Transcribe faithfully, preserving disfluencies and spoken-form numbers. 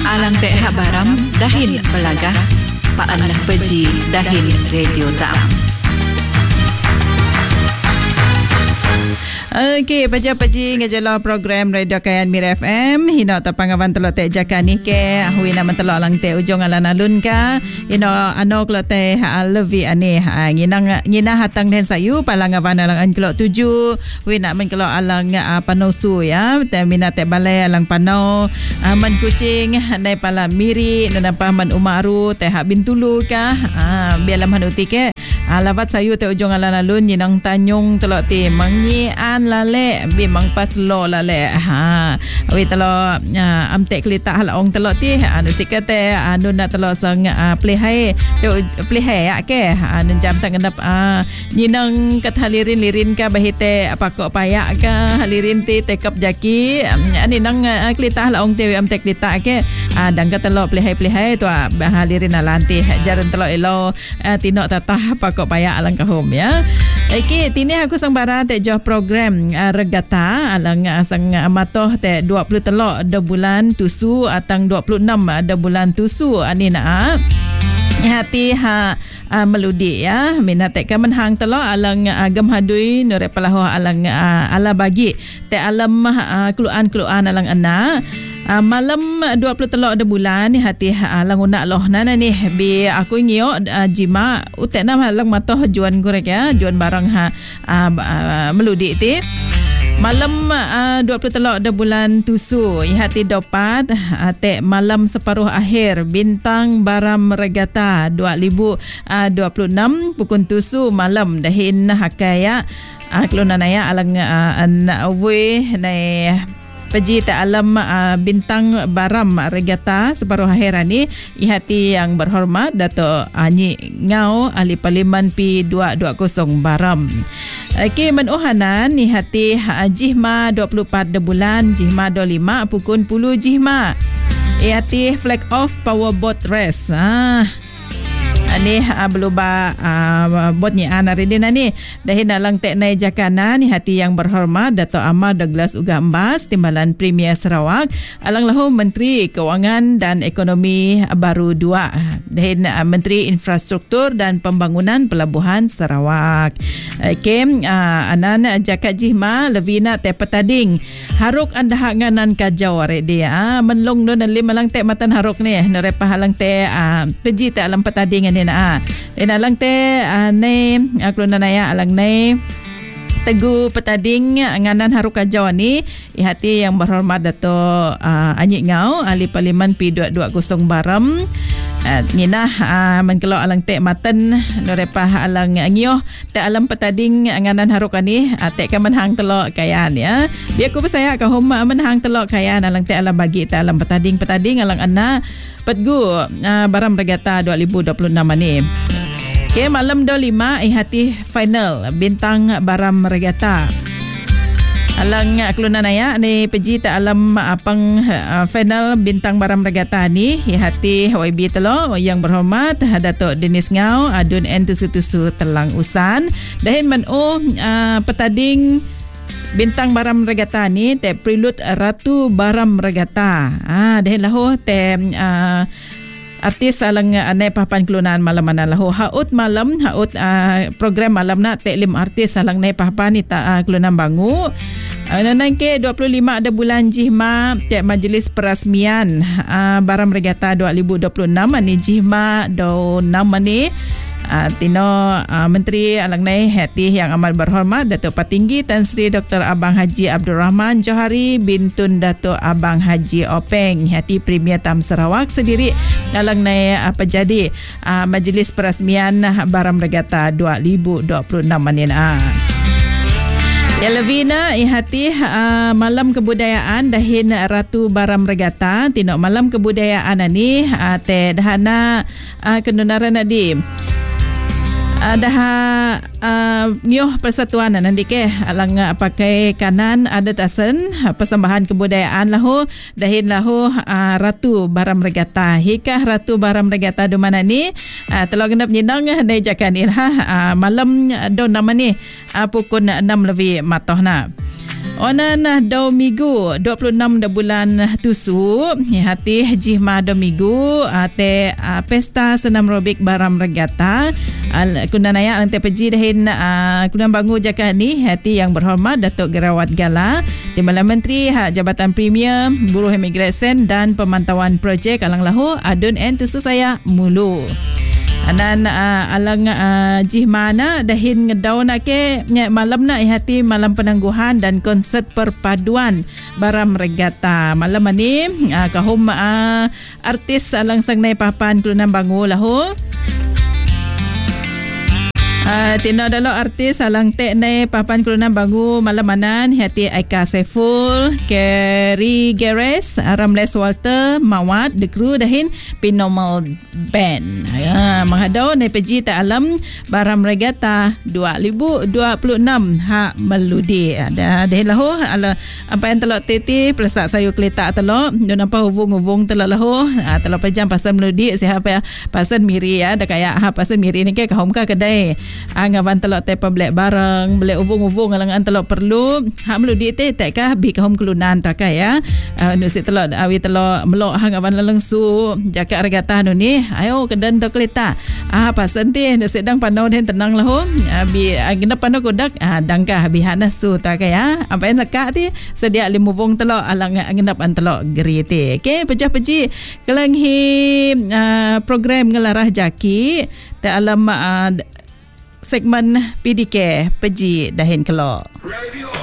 Maalang te habaram dahin belagah paan nak peji dahin radio tam. Okey, paja-paji ngejala program Radio Kayan Mir F M. Hino tapangawan telo te jaka ni ke ahui nama telo lang te ujung alan alun ka. Hino ano klo te ha levi ane ha nginang ngina hatang den sayu palangawan alang an klo tuju. Wi nak men klo alang uh, panosu ya. Te mina te balai alang pano uh, man kucing nai pala miri nana paman umaru te ha bintulu ka. Ah uh, bialam hanuti ke. Alabat sayu te ujung alan alun nginang tanyung telo te mangian lale bimang pas lo lale ha awi telo uh, amte klita halong telo ti anu sikate anu na telo sang uh, plehai te plehai ya ke anu jam tangendap uh, nyinang kat halirin lirin ka bahite apako payak ka halirin ti tekap jaki ani nang uh, klita halong te amte klita ke uh, dang ka telo plehai plehai tu uh, halirin alanti jaran telo elo uh, tinok tatah apako payak alang kahom ya. Okey, tini aku sang bara te joh program uh, regata alang uh, sang uh, matoh te dua puluh tiga de bulan tusu atang dua puluh enam de bulan tusu ani na hati ha uh, meludi ya minat te menhang telo alang uh, gemhadui nore palaho alang uh, ala bagi te alam uh, keluan-keluan alang ana. Uh, malam dua puluh tiga de bulan ni hati uh, languna loh nana ni bi aku ngio uh, jima utek nama lang matoh juan gorek ya juan barang ha uh, uh, meludi ti malam uh, dua puluh tiga de bulan tusu hati dopat uh, te malam separuh akhir bintang baram regata dua ribu dua puluh enam pukul tusu malam dahin hakaya uh, kelunanaya alang uh, an we nai peji ta alam uh, bintang baram regata separuh akhir ni ihati yang berhormat Dato' Anyi Ngau ahli Parlimen P dua ratus dua puluh baram. Okey, menuhanan ihati uh, jihma dua puluh empat de bulan jihma dua puluh lima pukul sepuluh jihma ihati flag off power boat race. Ah ani uh, beluba uh, botnya ana redina ni dahin dalang teknai jakana ni hati yang berhormat Dato' Ahmad Douglas Ugambas Timbalan Premier Sarawak alang lahu Menteri Kewangan dan Ekonomi Baru dua dahin uh, Menteri Infrastruktur dan Pembangunan Pelabuhan Sarawak. Okey, uh, anan jakat jihma levina te petading haruk anda nganan kajau dia uh, menlong don lima lang te matan haruk ni nerepah halang te uh, peji te alam petading ni na ina lang te ne aku nanaya alang ne Tegu petading nganan haruk kajau ni ihati yang berhormat Dato' uh, Anyi Ngau ahli Parlimen P dua ratus dua puluh baram uh, ngina uh, menkelo alang te maten norepah alang ngioh te alam petading nganan haruk ni uh, te ka menhang telo kayan ya biar ku saya ka hom menhang telo kayan alang te alam bagi te alam petading petading alang ana petgu uh, baram regata dua ribu dua puluh enam ni. Okey, malam dua puluh lima ihati final bintang baram regata. Alang kelunanaya ni peji ta alam apang uh, final bintang baram regata ni ihati Y B telo yang berhormat Dato' Dennis Ngau adun en tusu-tusu telang usan dahin men oh uh, petading bintang baram regata ni te prelude Ratu Baram Regata. Ah dahin lahu te uh, artis alang anay papan kelunan malam mana lahu haut malam haut uh, program malam na te lim artis alang nay papan ita uh, kelunan bangu uh, nanang ke dua puluh lima ada bulan jihma te majlis perasmian uh, baram regata dua ribu dua puluh enam ani jihma do enam ni Uh, Tino uh, Menteri alang nai hati yang amat berhormat Dato' Patinggi Tan Sri Doktor Abang Haji Abdul Rahman Johari bintun Dato' Abang Haji Openg hati Premier Tam Sarawak sendiri alang nai apa uh, jadi uh, majlis perasmian baram regata dua ribu dua puluh enam ni ah. Ya Levina ihati uh, malam kebudayaan dahin Ratu Baram Regata tino malam kebudayaan ni uh, te dahana uh, kenunaran nadi ada uh, nyoh persatuan nanti ke alang uh, pakai kanan adat asen uh, persembahan kebudayaan lahu dahin lahu uh, Ratu Baram Regata hikah Ratu Baram Regata do mana ni uh, telo genap nyindang dai jakan ha uh, malam do nama ni uh, pukul enam lebih matoh na. Onan do minggu dua puluh enam da bulan tusu hati jihma do minggu ate uh, pesta senam robik baram regata al kunanaya ante peji dahin uh, kunan bangu jaka ni hati yang berhormat Datuk Gerawat Gala Timbalan Menteri Hak Jabatan Premier Buruh Imigresen dan Pemantauan Projek Alang Lahu adun en tusu saya mulu anan uh, alang uh, jihmana dahin ngedau nak ke malam nak hati malam penangguhan dan konsert perpaduan baram regata malam ni uh, kahum uh, artis alang sangnai papan kelunan bangu lahu Uh, tino dalo artis alang tek nei papan kelunan bangu malam manan hati Aika Saiful, Kerry Geres, Ramles Walter, Mawat, The Crew dahin Pinomal Band. Ya, menghadau nei peji ta alam baram regata dua ribu dua puluh enam hak meludi. Ada dahin lahu ala apa yang telok titi pelesak sayu kelita telok don apa hubung-hubung telok lahu uh, telok pejam pasal meludi siapa pasal miri ya dak kaya ha pasal miri ni ke kahum ka kedai angavan telok te pembelek barang belek uvung-uvung alang telok perlu hak meludi te tak kah bi kahum kelunan tak ya uh, nu si telok awi telok melok hangavan lelengsu jakat regata nu ni ayo kedan tok kelita ah pasen te nu sedang pandau den tenang lahu abi agenda pandau kodak ah dangkah bi hanasu tak ya apa en lekak ti sedia limuvung telok alang ngendap an telok geri te okey pejah peji kelang hi uh, program ngelarah jaki te alam uh, segmen P D K peji dahin kelok.